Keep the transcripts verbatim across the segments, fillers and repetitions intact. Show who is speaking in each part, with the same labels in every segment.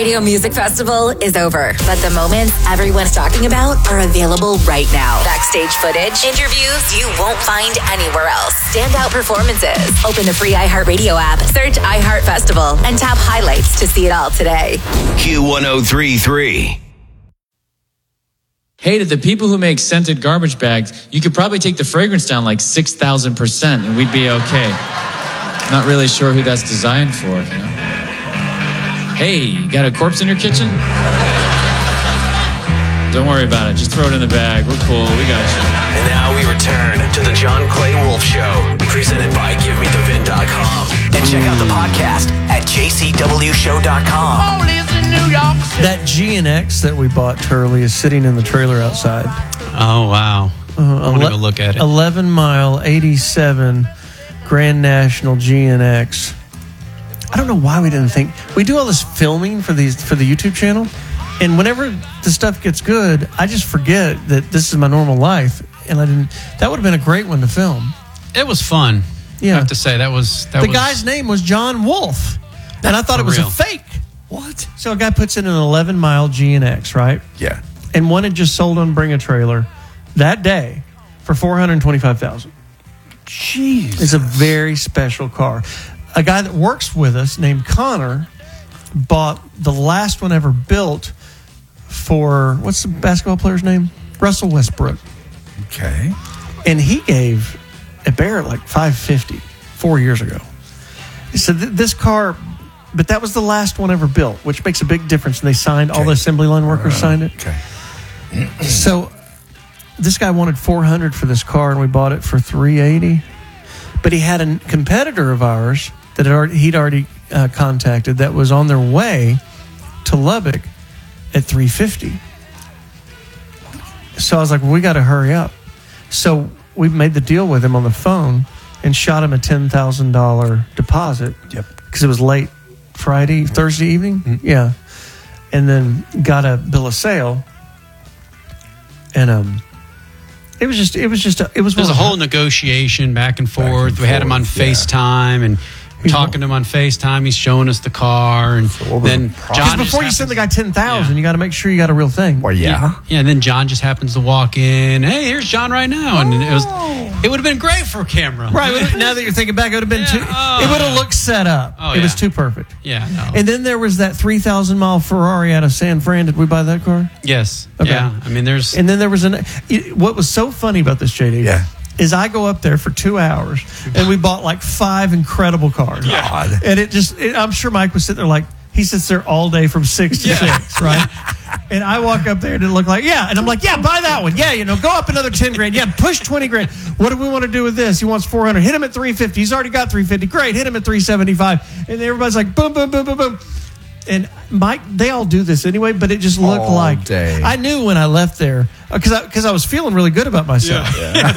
Speaker 1: iHeartRadio Music Festival is over, but the moments everyone's talking about are available right now. Backstage footage, interviews you won't find anywhere else, standout performances. Open the free iHeartRadio app, search iHeart Festival, and tap highlights to see it all today.
Speaker 2: Q one oh three point three.
Speaker 3: Hey, to the people who make scented garbage bags, you could probably take the fragrance down like six thousand percent and we'd be okay. Not really sure who that's designed for, you know? Hey, you got a corpse in your kitchen? Don't worry about it. Just throw it in the bag. We're cool. We got you.
Speaker 2: And now we return to the John Clay Wolf Show, presented by Give Me The Vin dot com. And check out the podcast at J C W show dot com.
Speaker 4: That G N X that we bought, Turley, is sitting in the trailer outside.
Speaker 5: Oh, wow.
Speaker 4: Uh,
Speaker 5: I want to go look at it.
Speaker 4: eleven mile, eighty-seven Grand National G N X. I don't know why we didn't think. We do all this filming for these for the YouTube channel, and whenever the stuff gets good, I just forget that this is my normal life, and I didn't. That would have been a great one to film.
Speaker 5: It was fun.
Speaker 4: Yeah.
Speaker 5: I have to say, that was... That
Speaker 4: the
Speaker 5: was,
Speaker 4: guy's name was John Wolf, and I thought it was
Speaker 5: real.
Speaker 4: a fake. What? So a guy puts in an eleven mile G N X, right?
Speaker 6: Yeah.
Speaker 4: And one had just sold on Bring a Trailer that day for four hundred twenty-five thousand dollars.
Speaker 6: Jeez.
Speaker 4: It's a very special car. A guy that works with us named Connor bought the last one ever built for, what's the basketball player's name? Russell Westbrook.
Speaker 6: Okay.
Speaker 4: And he gave a Barrett like five hundred fifty thousand dollars four years ago. He said, this car, but that was the last one ever built, which makes a big difference. And they signed, okay. all the assembly line workers uh, signed it.
Speaker 6: Okay.
Speaker 4: So this guy wanted four hundred dollars for this car, and we bought it for three hundred eighty dollars. But he had a competitor of ours that had already, he'd already uh, contacted that was on their way to Lubbock at three hundred fifty dollars. So I was like, well, we got to hurry up. So we made the deal with him on the phone and shot him a ten thousand dollars deposit.
Speaker 6: Yep.
Speaker 4: Because it was late Friday, Thursday evening. Mm-hmm. Yeah. And then got a bill of sale. And um, it was just, it was just, a, it was.
Speaker 5: There's a whole negotiation back and forth. Back and we had him on
Speaker 6: forth, yeah.
Speaker 5: FaceTime and He's talking to him on FaceTime. He's showing us the car, and
Speaker 6: so
Speaker 5: then John.
Speaker 4: Before you send the guy ten thousand, yeah. you got to make sure you got a real thing.
Speaker 6: Well, yeah.
Speaker 5: yeah, yeah. And then John just happens to walk in. Hey, here's John right now, and it was. It would have been great for a camera,
Speaker 4: right? Now that you're thinking back, it would have been yeah. too. Oh, it would have yeah. looked set up.
Speaker 5: Oh,
Speaker 4: it
Speaker 5: yeah.
Speaker 4: was too perfect.
Speaker 5: Yeah. No.
Speaker 4: And then there was that three thousand mile Ferrari out of San Fran. Did we buy that car?
Speaker 5: Yes.
Speaker 4: Okay.
Speaker 5: Yeah. I mean, there's.
Speaker 4: And then there was an. What was so funny about this, J D?
Speaker 6: Yeah.
Speaker 4: Is I go up there for two hours and we bought like five incredible cars.
Speaker 6: God.
Speaker 4: And it just, it, I'm sure Mike was sitting there like, he sits there all day from six to yeah. six, right? And I walk up there and it looked like, yeah. And I'm like, yeah, buy that one. Yeah, you know, go up another ten grand. Yeah, push twenty grand. What do we want to do with this? He wants four hundred. Hit him at three fifty. He's already got three fifty. Great. Hit him at three seventy-five. And everybody's like, boom, boom, boom, boom, boom. And Mike, they all do this anyway, but it just looked
Speaker 6: all
Speaker 4: like
Speaker 6: day.
Speaker 4: I knew when I left there because I, cause I was feeling really good about myself.
Speaker 6: Yeah.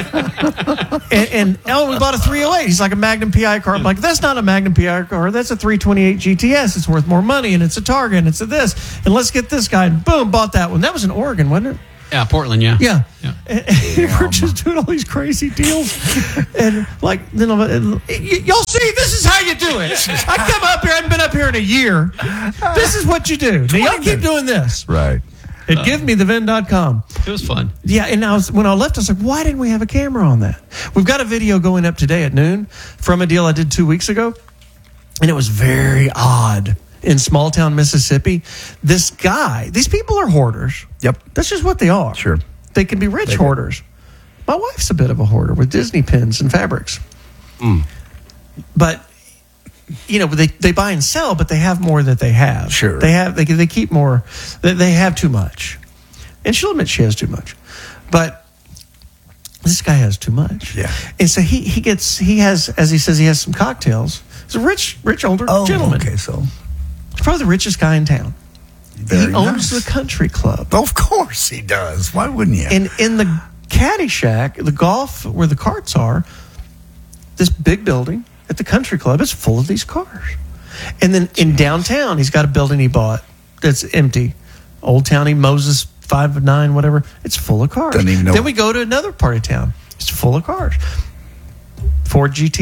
Speaker 4: and, and oh, we bought a three oh eight. He's like a Magnum P I car. I'm like, that's not a Magnum P I car. That's a three twenty-eight G T S. It's worth more money, and it's a Targa, and it's a this. And let's get this guy. And boom, bought that one. That was in Oregon, wasn't it?
Speaker 5: Yeah, Portland, yeah.
Speaker 4: Yeah.
Speaker 5: yeah.
Speaker 4: And, and we're just doing all these crazy deals. And like, then I'm, and, y- y'all see, this is how you do it. I come up here, I haven't been up here in a year. This is what you do. Now, y'all keep doing this.
Speaker 6: Right.
Speaker 4: At uh, give me the vin dot com.
Speaker 5: It was fun.
Speaker 4: Yeah, and I was, when I left, I was like, why didn't we have a camera on that? We've got a video going up today at noon from a deal I did two weeks ago. And it was very odd. In small town Mississippi, this guy, these people are hoarders.
Speaker 6: Yep.
Speaker 4: That's just what they are.
Speaker 6: Sure.
Speaker 4: They can be rich
Speaker 6: they
Speaker 4: hoarders.
Speaker 6: Can.
Speaker 4: My wife's a bit of a hoarder with Disney pins and fabrics.
Speaker 6: Mm.
Speaker 4: But, you know, they, they buy and sell, but they have more that they have.
Speaker 6: Sure.
Speaker 4: They have, they, they keep more, they, they have too much. And she'll admit she has too much. But this guy has too much.
Speaker 6: Yeah.
Speaker 4: And so he, he gets, he has, as he says, he has some cocktails. He's a rich, rich older
Speaker 6: oh,
Speaker 4: gentleman.
Speaker 6: Okay, so.
Speaker 4: He's probably the richest guy in town.
Speaker 6: Very
Speaker 4: he owns
Speaker 6: nice.
Speaker 4: the country club.
Speaker 6: Of course he does. Why wouldn't you?
Speaker 4: And in the caddy shack, the golf where the carts are, this big building at the country club is full of these cars. And then in downtown, he's got a building he bought that's empty. Old Towny Moses five nine, whatever. It's full of cars.
Speaker 6: Doesn't even know.
Speaker 4: Then we go to another part of town. It's full of cars. Ford G T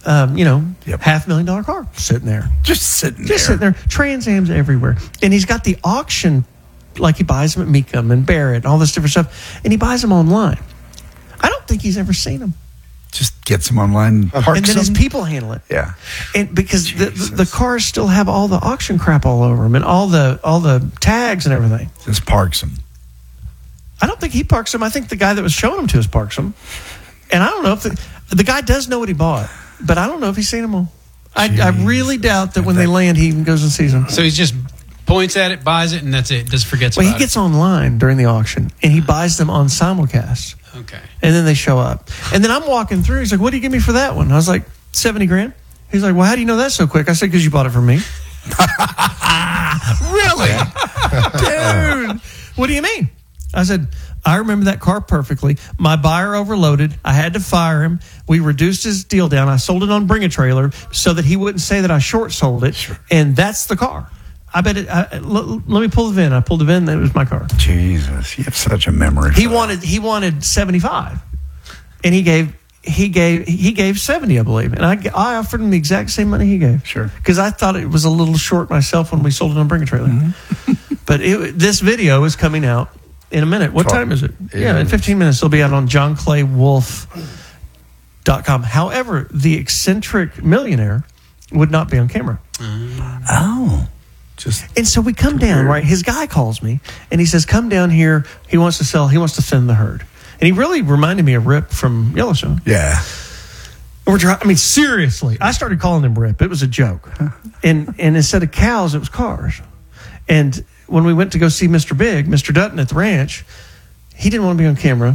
Speaker 4: um, you know,
Speaker 6: Yep.
Speaker 4: half million dollar car sitting there.
Speaker 6: Just sitting
Speaker 4: Just
Speaker 6: there.
Speaker 4: sitting there. Trans Am's everywhere. And he's got the auction, like he buys them at Mecum and Barrett and all this different stuff. And he buys them online. I don't think he's ever seen them.
Speaker 6: Just gets them online, parks
Speaker 4: And then his
Speaker 6: them.
Speaker 4: people handle it.
Speaker 6: Yeah.
Speaker 4: And because the,
Speaker 6: Jesus.
Speaker 4: the, the cars still have all the auction crap all over them and all the all the tags and everything.
Speaker 6: Just parks them.
Speaker 4: I don't think he parks them. I think the guy that was showing them to us parks them. And I don't know if the, the guy does know what he bought, but I don't know if he's seen them all. I, I really doubt that when they land, he even goes and sees them.
Speaker 5: So he just points at it, buys it, and that's it. Just forgets
Speaker 4: Well,
Speaker 5: about
Speaker 4: he gets online during the auction and he buys them on simulcast.
Speaker 5: it. Okay.
Speaker 4: And then they show up. And then I'm walking through. He's like, what do you give me for that one? I was like, seventy grand. He's like, well, how do you know that so quick? I said, because you bought it from me. Really? Dude, what do you mean? I said, I remember that car perfectly. My buyer overloaded. I had to fire him. We reduced his deal down. I sold it on Bring a Trailer so that he wouldn't say that I short sold it. Sure. And that's the car. I bet it. I, l- let me pull the V I N. I pulled the V I N. That was my car.
Speaker 6: Jesus, you have such a memory.
Speaker 4: He
Speaker 6: for that.
Speaker 4: wanted he wanted seventy-five, and he gave he gave he gave seventy, I believe, and I I offered him the exact same money he gave.
Speaker 6: Sure.
Speaker 4: Because I thought it was a little short myself when we sold it on Bring a Trailer. Mm-hmm. But it, this video is coming out in a minute. What
Speaker 6: Twelve.
Speaker 4: time is it?
Speaker 6: It
Speaker 4: yeah, in
Speaker 6: is.
Speaker 4: fifteen minutes. It'll be out on john clay wolf dot com. However, the eccentric millionaire would not be on camera.
Speaker 6: Oh. Just
Speaker 4: And so we come down, right? His guy calls me and he says, come down here. He wants to sell, he wants to thin the herd. And he really reminded me of Rip from Yellowstone.
Speaker 6: yeah.
Speaker 4: We're dri- I mean, seriously, I started calling him Rip. It was a joke. And and instead of cows, it was cars. And when we went to go see Mister Big, Mister Dutton at the ranch, he didn't want to be on camera.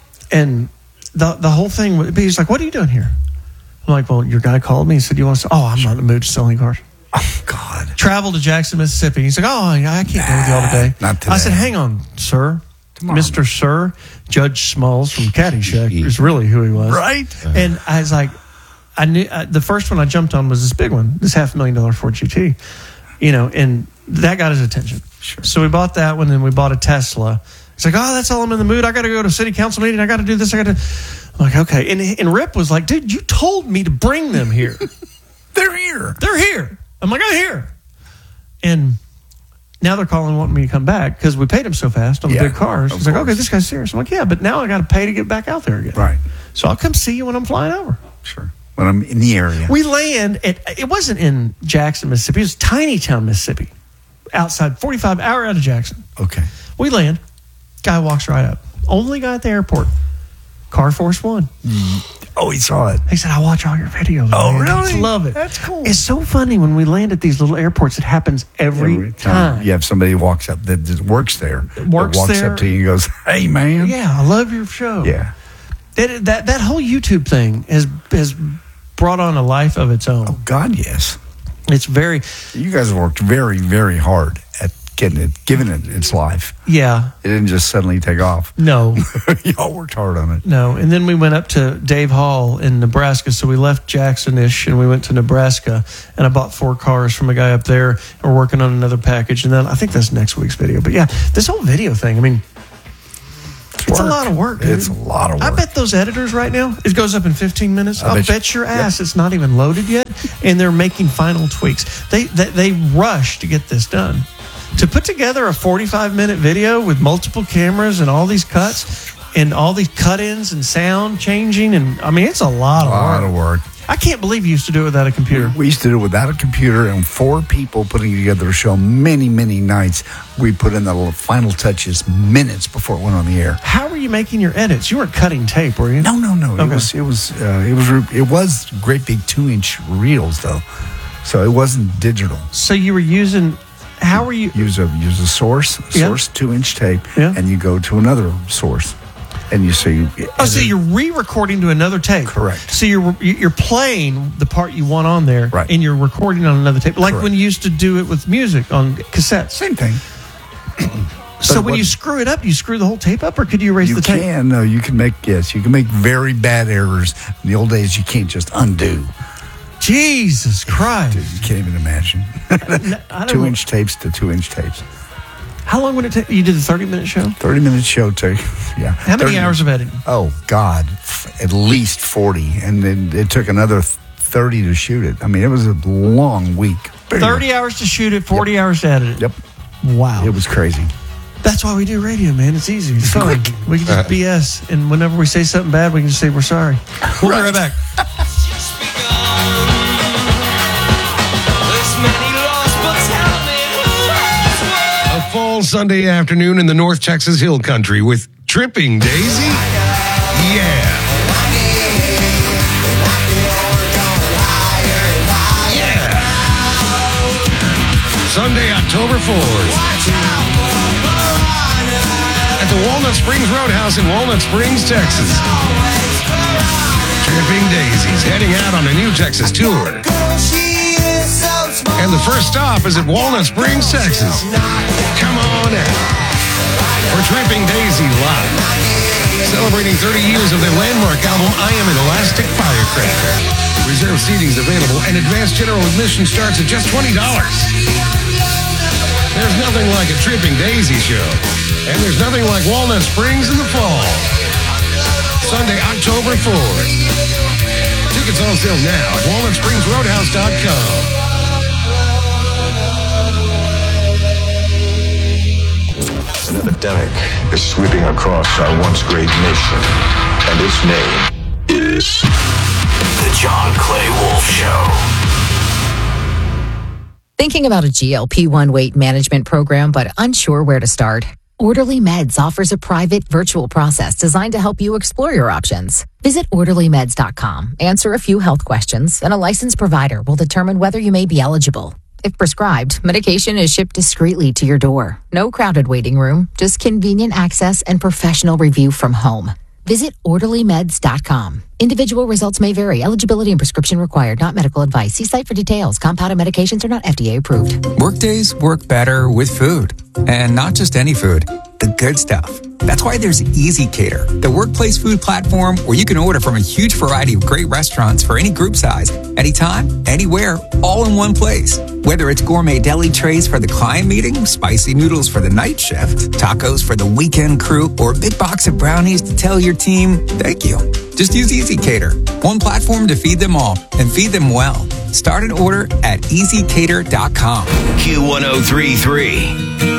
Speaker 4: And the the whole thing, was- he's like, what are you doing here? I'm like, well, your guy called me. He said, you want to sell? Oh, I'm not in the mood to sell any cars.
Speaker 6: Oh, God.
Speaker 4: Travel to Jackson, Mississippi. He's like, oh, I can't go with you all today.
Speaker 6: Not today.
Speaker 4: I said, hang on, sir.
Speaker 6: Tomorrow.
Speaker 4: Mister Sir, Judge Smalls from Caddyshack is really who he was.
Speaker 6: Right.
Speaker 4: And I was like, I knew uh, the first one I jumped on was this big one, this half million dollar Ford G T, you know, and that got his attention.
Speaker 6: Sure.
Speaker 4: So we bought that one, and we bought a Tesla. He's like, oh, that's all I'm in the mood. I got to go to city council meeting. I got to do this. I got to. I'm like, okay. And, and Rip was like, dude, you told me to bring them here.
Speaker 6: They're here.
Speaker 4: They're here. I'm like, I'm here. And now they're calling wanting me to come back because we paid them so fast on
Speaker 6: Yeah,
Speaker 4: the big cars.
Speaker 6: of
Speaker 4: He's like,
Speaker 6: course.
Speaker 4: okay, this guy's serious. I'm like, yeah, but now I got to pay to get back out there again.
Speaker 6: Right.
Speaker 4: So I'll come see you when I'm flying over.
Speaker 6: Sure. When I'm in the area.
Speaker 4: We land at, it wasn't in Jackson, Mississippi. It was tiny town, Mississippi. Outside, forty-five hour out of Jackson.
Speaker 6: Okay.
Speaker 4: We land. Guy walks right up. Only guy at the airport. Car Force One.
Speaker 6: Oh, he saw it.
Speaker 4: He said, I watch all your videos.
Speaker 6: Oh,
Speaker 4: man. I
Speaker 6: really?
Speaker 4: love it.
Speaker 6: That's cool.
Speaker 4: It's so funny when we land at these little airports. It happens every, time.
Speaker 6: You have somebody who walks up that that works there.
Speaker 4: Works
Speaker 6: that walks
Speaker 4: there.
Speaker 6: up to you and goes, hey, man.
Speaker 4: Yeah, I love your show.
Speaker 6: Yeah.
Speaker 4: That, that that whole YouTube thing has has brought on a life of its own.
Speaker 6: Oh, God, yes.
Speaker 4: It's very,
Speaker 6: You guys have worked very, very hard at getting it, giving it its life.
Speaker 4: yeah,
Speaker 6: It didn't just suddenly take off.
Speaker 4: no,
Speaker 6: Y'all worked hard on it.
Speaker 4: no. And then we went up to Dave Hall in Nebraska. So we left Jackson-ish and we went to Nebraska. And I bought four cars from a guy up there. And we're working on another package. And then I think that's next week's video. But yeah, this whole video thing, I mean, it's a
Speaker 6: work.
Speaker 4: lot of work. Dude.
Speaker 6: It's a lot of
Speaker 4: I
Speaker 6: work.
Speaker 4: bet those editors right now, it goes up in fifteen minutes.
Speaker 6: I
Speaker 4: I'll
Speaker 6: bet
Speaker 4: bet,
Speaker 6: you-
Speaker 4: your ass it's not even loaded yet, and they're making final tweaks. They, they they rush to get this done. To put together a forty-five minute video with multiple cameras and all these cuts and all these cut-ins and sound changing, and I mean it's a lot
Speaker 6: A
Speaker 4: of
Speaker 6: lot
Speaker 4: work.
Speaker 6: of work.
Speaker 4: I can't believe you used to do it without a computer.
Speaker 6: We used to do it without a computer and four people putting together a show many, many nights. We put in the little final touches minutes before it went on the air.
Speaker 4: How were you making your edits? You weren't cutting tape, were you?
Speaker 6: No, no, no. It
Speaker 4: Okay.
Speaker 6: was, it was, uh, it was, re- it was great big two inch reels though, so it wasn't digital.
Speaker 4: So you were using. How were you?
Speaker 6: Use a use a source,
Speaker 4: Yeah.
Speaker 6: source two inch tape,
Speaker 4: Yeah.
Speaker 6: and you go to another source, and you see.
Speaker 4: Oh, so you're re-recording to another tape.
Speaker 6: Correct.
Speaker 4: So you're you're playing the part you want on there,
Speaker 6: Right.
Speaker 4: and you're recording on another tape, like
Speaker 6: Correct.
Speaker 4: when you used to do it with music on cassettes.
Speaker 6: Same thing.
Speaker 4: So
Speaker 6: But
Speaker 4: when
Speaker 6: what-
Speaker 4: you screw it up, you screw the whole tape up, or could you erase
Speaker 6: You
Speaker 4: the tape?
Speaker 6: can no, you can make yes, you can make very bad errors. In the old days, you can't just undo.
Speaker 4: Jesus Christ!
Speaker 6: Dude, you can't even imagine.
Speaker 4: I don't
Speaker 6: two
Speaker 4: know.
Speaker 6: inch tapes to two inch tapes.
Speaker 4: How long would it take? You did a thirty minute show.
Speaker 6: Thirty minute show to yeah.
Speaker 4: How many
Speaker 6: thirty
Speaker 4: hours of editing?
Speaker 6: Oh God, f- at least forty, and then it took another thirty to shoot it. I mean, it was a long week.
Speaker 4: thirty hours to shoot it, forty yep. hours to edit it.
Speaker 6: Yep.
Speaker 4: Wow.
Speaker 6: It was crazy.
Speaker 4: That's why we do radio, man. It's easy. It's fun. We can just B S, and whenever we say something bad, we can just say we're sorry. We'll right. be right back.
Speaker 7: A fall Sunday afternoon in the North Texas Hill Country with Tripping Daisy. Yeah. Yeah. Sunday, October fourth. At the Walnut Springs Roadhouse in Walnut Springs, Texas. Tripping Daisies heading out on a new Texas tour. And the first stop is at Walnut Springs, Texas. Come on out for Tripping Daisy Live. Celebrating thirty years of their landmark album, I Am an Elastic Firecracker. Reserved seating is available and advanced general admission starts at just twenty dollars. There's nothing like a Tripping Daisy show. And there's nothing like Walnut Springs in the fall. Sunday, October fourth. Tickets on sale now at walnut springs roadhouse dot com.
Speaker 8: An epidemic is sweeping across our once great nation. And its name is
Speaker 2: The John Clay Wolf Show.
Speaker 1: Thinking about a G L P one weight management program, but unsure where to start? Orderly Meds offers a private virtual process designed to help you explore your options. Visit orderly meds dot com, answer a few health questions, and a licensed provider will determine whether you may be eligible. If prescribed, medication is shipped discreetly to your door. No crowded waiting room, just convenient access and professional review from home. Visit orderly meds dot com. Individual results may vary. Eligibility and prescription required. Not medical advice. See site for details. Compounded medications are not F D A approved.
Speaker 9: Workdays work better with food. And not just any food, the good stuff. That's why there's Easy Cater, the workplace food platform where you can order from a huge variety of great restaurants for any group size, anytime, anywhere, all in one place. Whether it's gourmet deli trays for the client meeting, spicy noodles for the night shift, tacos for the weekend crew, or a big box of brownies to tell your team, thank you. Just use Easy Cater, one platform to feed them all and feed them well. Start an order at easy cater dot com.
Speaker 2: Q one oh three three.